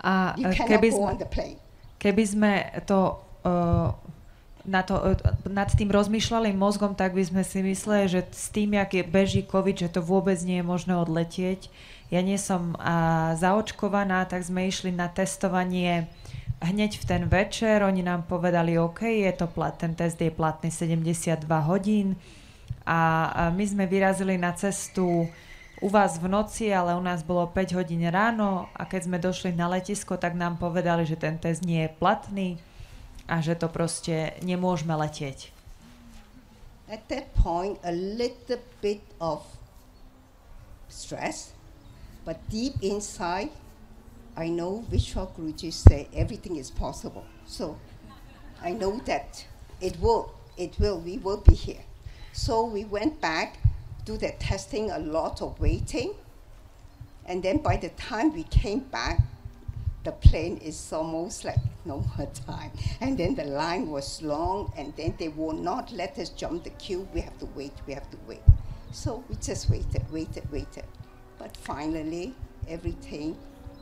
A You cannot go on the plane. keby sme to nad tým rozmýšľali mozgom, tak by sme si mysleli, že s tým, jak je beží COVID, že to vôbec nie je možné odletieť. Ja nie som zaočkovaná, tak sme išli na testovanie hneď v ten večer. Oni nám povedali, OK, ten test je platný 72 hodín a my sme vyrazili na cestu u vás v noci, ale u nás bolo 5 hodín ráno a keď sme došli na letisko, tak nám povedali, že ten test nie je platný a že to proste nemôžeme letieť. At that point, a little bit of stress, but deep inside, I know Vishwa Guruji say everything is possible. So I know that we will be here. So we went back, do the testing, a lot of waiting. And then by the time we came back, the plane is almost like no more time. And then the line was long, and then they will not let us jump the queue. We have to wait. So we just waited. But finally, everything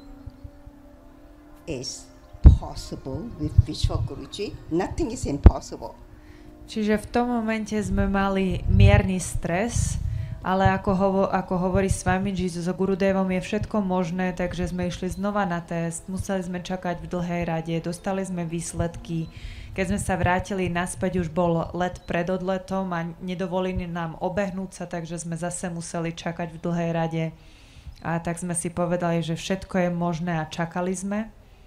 is possible with Vishwa Guruji. Nothing is impossible. Čiže v tom momente sme mali mierny stres, ale ako hovorí Swamiji, so Gurudevom je všetko možné, takže sme išli znova na test, museli sme čakať v dlhej rade, dostali sme výsledky. Keď sme sa vrátili naspäť, už bol let pred odletom a nedovolili nám obehnúť sa, takže sme zase museli čakať v dlhej rade. A tak sme si povedali, že všetko je možné a čakali sme.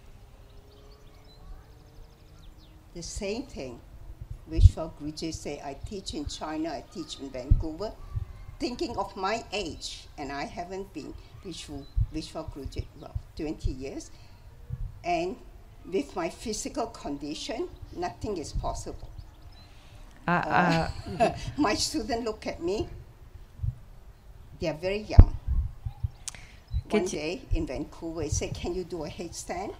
The same thing. Vishwa Guruji say, I teach in China, I teach in Vancouver. Thinking of my age, and I haven't been Vishwa Guruji 20 years, and with my physical condition, nothing is possible. My students look at me, they are very young. One day in Vancouver, they say, can you do a headstand?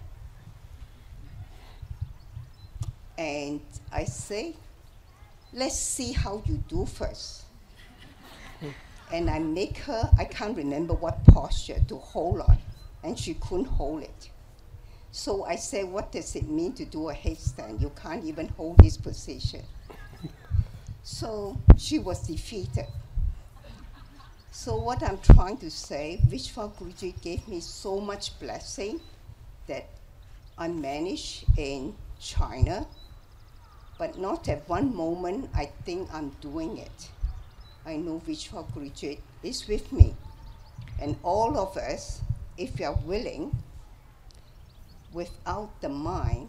And I say, let's see how you do first. And I make her, I can't remember what posture to hold on, and she couldn't hold it. So I say, what does it mean to do a headstand? You can't even hold this position. So she was defeated. So what I'm trying to say, Vishwa Guruji gave me so much blessing that I managed in China, but not at one moment I think I'm doing it. I know Vishwa Guruji is with me. And all of us, if we are willing, without the mind,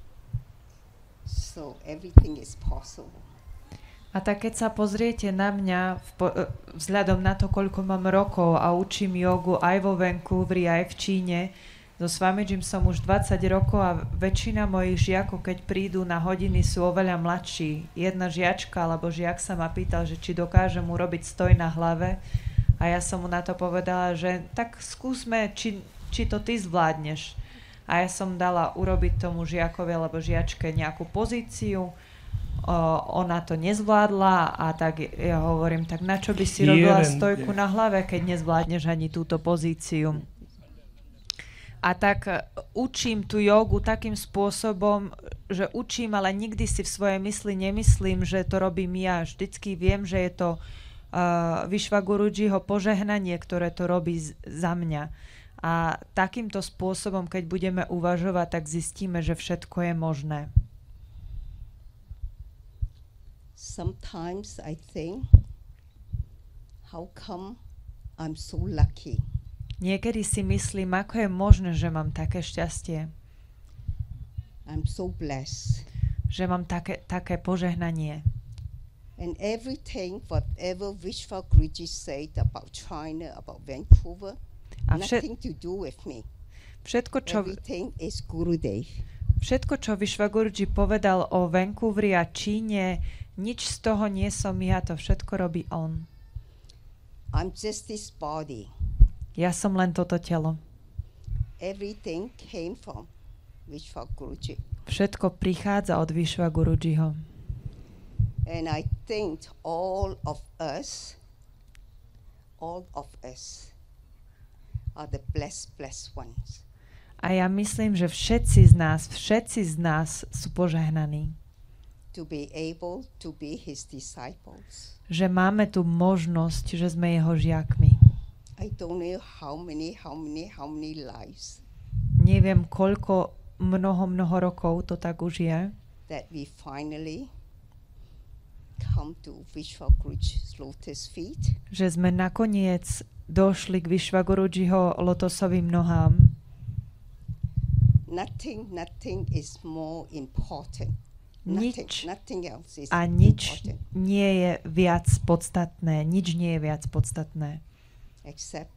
so everything is possible. A tak keď sa pozriete na mňa, vzhľadom na to, koľko mám rokov a učím jogu aj vo Vancouveri, aj v Číne, so Swamijim som už 20 rokov a väčšina mojich žiakov, keď prídu na hodiny, sú oveľa mladší. Jedna žiačka alebo žiak sa ma pýtal, že či dokážem urobiť stoj na hlave a ja som mu na to povedala, že tak skúsme, či to ty zvládneš. A ja som dala urobiť tomu žiakovi alebo žiačke nejakú pozíciu, ona to nezvládla a tak ja hovorím, tak na čo by si robila stojku na hlave, keď nezvládneš ani túto pozíciu. A tak učím tú jogu takým spôsobom, že učím, ale nikdy si v svojej mysli nemyslím, že to robím ja. Vždycky viem, že je to Vishwa Gurujiho požehnanie, ktoré to robí za mňa. A takýmto spôsobom, keď budeme uvažovať, tak zistíme, že všetko je možné. Sometimes I think, how come I'm so lucky? Niekedy si myslím, ako je možné, že mám také šťastie. I'm so blessed. Že mám také požehnanie. And everything, whatever Vishwa Guruji said about China, about Vancouver, nothing to do with me. Everything is Gurudev. Všetko, čo Vishwa Guruji povedal o Vancouveri a Číne, nič z toho nie som ja, to všetko robí on. I'm just this body. Ja som len toto telo. Everything came from Vishwa Guruji. Všetko prichádza od Vishwa Gurujiho. And I think all of us are the blessed ones. A ja myslím, že všetci z nás sú požehnaní. To be able to be his disciples. Že máme tu možnosť, že sme jeho žiakmi. I don't know how many lives Neviem, koľko mnoho rokov to tak už je, that we finally come to Vishwaguruji's lotus feet. že sme nakoniec došli k Vishwagurujiho lotosovým nohám. Nothing is more important. Nothing else is A nič important nie je viac podstatné. Nič nie je viac podstatné. except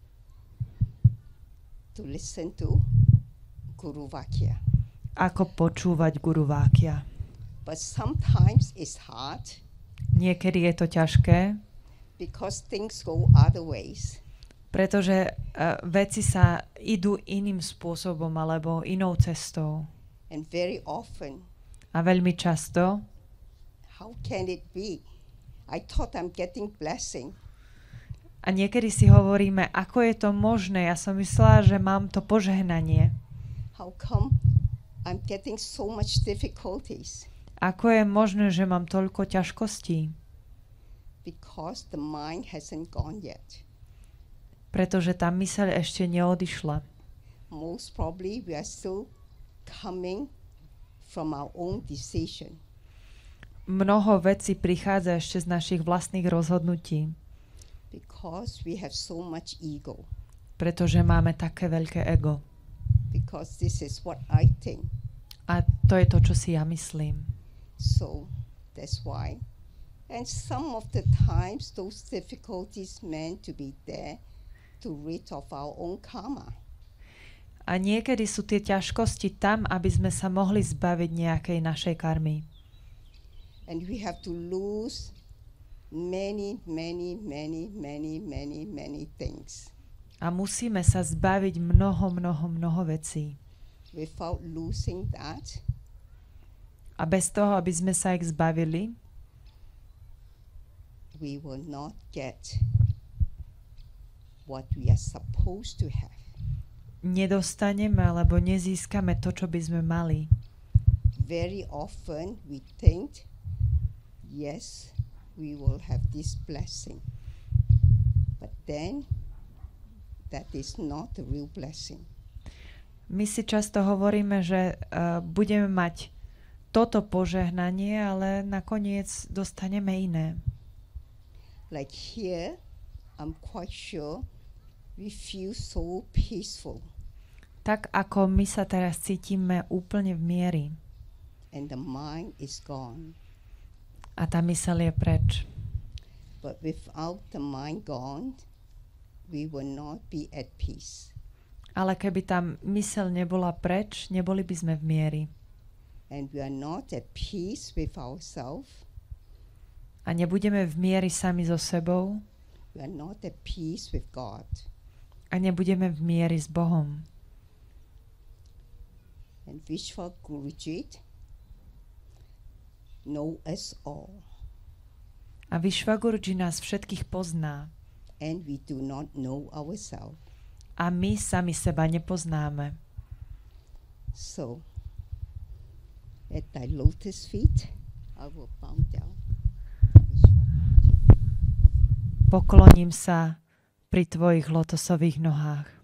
to listen to Guru Vakya. Ako počúvať Guru Vakya. But sometimes it's hard Niekedy je to ťažké, because things go other ways. pretože veci sa idú iným spôsobom alebo inou cestou. And very often, A veľmi často how can it be? I thought I'm getting blessing. a niekedy si hovoríme, ako je to možné. Ja som myslela, že mám to požehnanie. How come I'm getting so much difficulties? Ako je možné, že mám toľko ťažkostí? Because the mind hasn't gone yet. Pretože tá myseľ ešte neodišla. Most probably we are still coming from our own decision. Mnoho vecí prichádza ešte z našich vlastných rozhodnutí. Because we have so much ego. Pretože máme také veľké ego. Because this is what I think. A to je to, čo si ja myslím. So that's why. And some of the times those difficulties meant to be there to rid of our own karma. A niekedy sú tie ťažkosti tam, aby sme sa mohli zbaviť nejakej našej karmy. And we have to lose many things. A musíme sa zbaviť mnoho vecí. Without losing that, A bez toho, aby sme sa ich zbavili, we will not get what we are supposed to have. nedostaneme alebo nezískame to, čo by sme mali. Very often we think, yes, we will have this blessing. But then, that is not the real blessing. My si často hovoríme, že budeme mať toto požehnanie, ale nakoniec dostaneme iné. Like here, I'm quite sure we feel so peaceful. Tak ako my sa teraz cítime úplne v miery. And the mind is gone. A tá myseľ je preč. But without the mind gone, we will not be at peace. Ale keby tá myseľ nebola preč, neboli by sme v miery. And we are not at peace with ourselves. A nebudeme v miery sami so sebou. We are not at peace with God. A nebudeme v miery s Bohom. And Vishwaguruji know us all. A Vishwaguruji nás všetkých pozná. And we do not know ourselves. A my sami seba nepoznáme. So, at thy lotus feet, I will bow down. Pokloním sa pri tvojich lotosových nohách.